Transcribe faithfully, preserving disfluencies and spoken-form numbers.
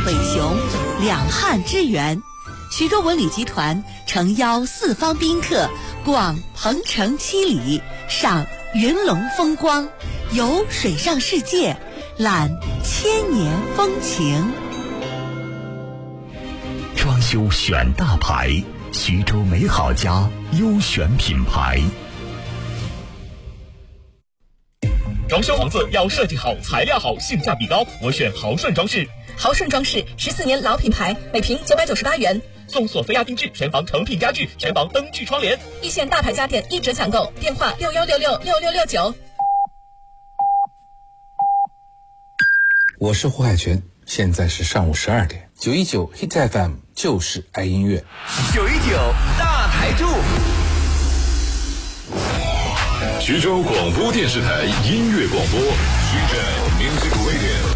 北雄，两汉之源。徐州文旅集团诚邀四方宾客逛鹏城七里，赏云龙风光，游水上世界，览千年风情。 装修选大牌，徐州美好家优选品牌。 装修房子要设计好、材料好、性价比高，我选豪顺装饰。 豪顺装饰十四年老品牌，每平九百九十八元， 送索菲亚定制，全房成品家具，全房灯具窗帘。 一线大牌家电一折抢购，电话六幺六六六六六九。 我是胡海泉，现在是上午十二点，九一九 Hit F M 就是爱音乐， 九一九大台柱。 徐州广播电视台音乐广播，徐州 Music Radio。